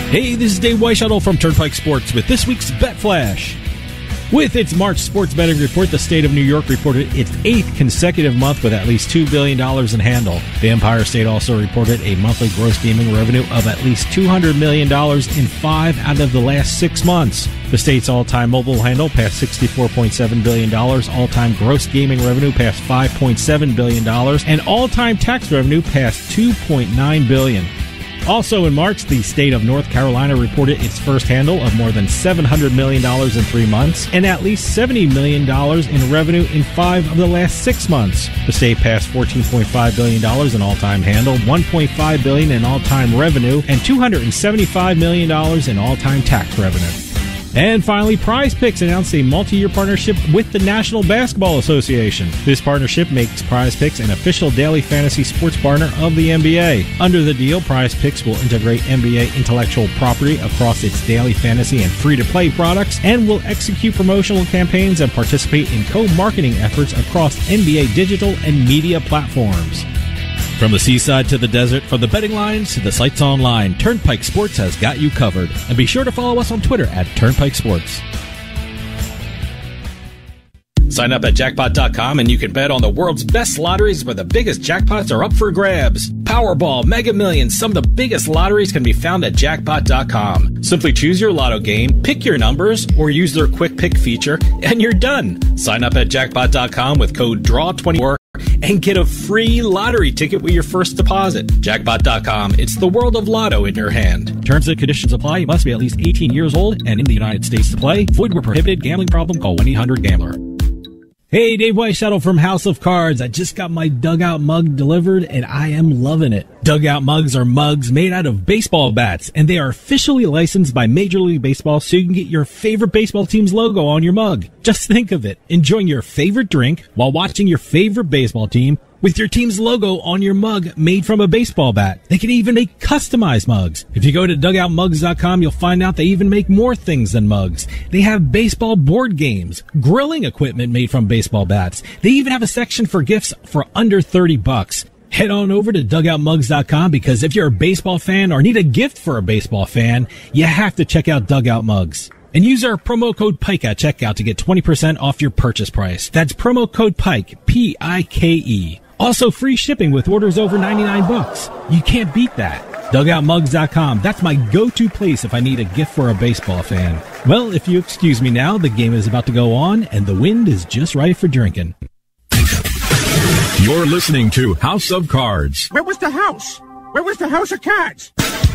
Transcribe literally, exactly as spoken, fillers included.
Hey, this is Dave Weishuttle from Turnpike Sports with this week's Bet Flash. With its March sports betting report, the state of New York reported its eighth consecutive month with at least two billion dollars in handle. The Empire State also reported a monthly gross gaming revenue of at least two hundred million dollars in five out of the last six months. The state's all-time mobile handle passed sixty-four point seven billion dollars, all-time gross gaming revenue passed five point seven billion dollars, and all-time tax revenue passed two point nine billion dollars. Also in March, the state of North Carolina reported its first handle of more than seven hundred million dollars in three months and at least seventy million dollars in revenue in five of the last six months. The state passed fourteen point five billion dollars in all-time handle, one point five billion dollars in all-time revenue, and two hundred seventy-five million dollars in all-time tax revenue. And finally, Prize Picks announced a multi-year partnership with the National Basketball Association. This partnership makes Prize Picks an official daily fantasy sports partner of the N B A. Under the deal, Prize Picks will integrate N B A intellectual property across its daily fantasy and free-to-play products and will execute promotional campaigns and participate in co-marketing efforts across N B A digital and media platforms. From the seaside to the desert, from the betting lines to the sites online, Turnpike Sports has got you covered. And be sure to follow us on Twitter at Turnpike Sports. Sign up at jackpot dot com and you can bet on the world's best lotteries where the biggest jackpots are up for grabs. Powerball, Mega Millions, some of the biggest lotteries can be found at jackpot dot com. Simply choose your lotto game, pick your numbers, or use their quick pick feature, and you're done. Sign up at jackpot dot com with code D R A W twenty-four and get a free lottery ticket with your first deposit. jackpot dot com. It's the world of lotto in your hand. Terms and conditions apply. You must be at least eighteen years old and in the United States to play. Void where prohibited. Gambling problem? Call one eight hundred gambler. Hey, Dave Weishuttle from House of Cards. I just got my Dugout mug delivered, and I am loving it. Dugout mugs are mugs made out of baseball bats, and they are officially licensed by Major League Baseball so you can get your favorite baseball team's logo on your mug. Just think of it, enjoying your favorite drink while watching your favorite baseball team with your team's logo on your mug made from a baseball bat. They can even make customized mugs. If you go to dugout mugs dot com, you'll find out they even make more things than mugs. They have baseball board games, grilling equipment made from baseball bats. They even have a section for gifts for under thirty bucks. Head on over to dugout mugs dot com because if you're a baseball fan or need a gift for a baseball fan, you have to check out Dugout Mugs. And use our promo code PIKE at checkout to get twenty percent off your purchase price. That's promo code PIKE, P I K E. Also free shipping with orders over ninety-nine bucks. You can't beat that. dugout mugs dot com. That's my go-to place if I need a gift for a baseball fan. Well, if you excuse me now, the game is about to go on and the wind is just right for drinking. You're listening to House of Cards. Where was the house? Where was the house of cards?